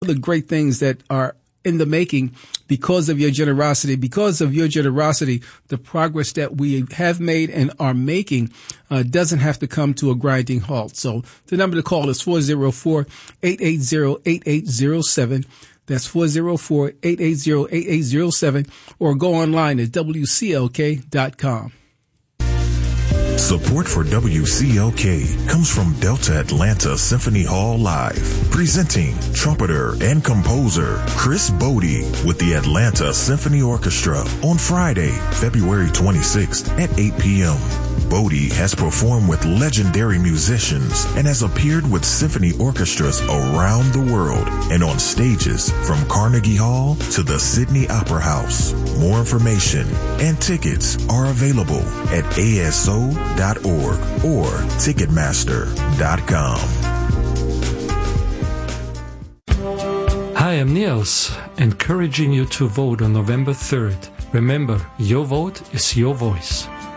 the great things that are in the making because of your generosity. Because of your generosity, the progress that we have made and are making doesn't have to come to a grinding halt. So the number to call is 404-880-8807. That's 404-880-8807, or go online at WCLK.com. Support for WCLK comes from Delta Atlanta Symphony Hall Live, presenting trumpeter and composer Chris Bodie with the Atlanta Symphony Orchestra on Friday, February 26th at 8 p.m. Bodie has performed with legendary musicians and has appeared with symphony orchestras around the world and on stages from Carnegie Hall to the Sydney Opera House. More information and tickets are available at ASO.org or Ticketmaster.com. Hi, I'm Niels, encouraging you to vote on November 3rd. Remember, your vote is your voice.